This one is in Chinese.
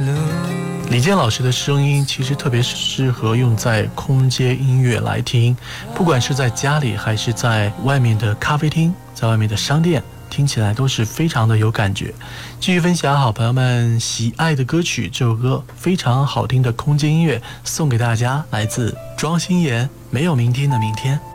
李健老师的声音其实特别适合用在空间音乐来听，不管是在家里还是在外面的咖啡厅，在外面的商店，听起来都是非常的有感觉。继续分享好朋友们喜爱的歌曲，这首歌非常好听的空间音乐送给大家，来自庄心妍，没有明天的明天。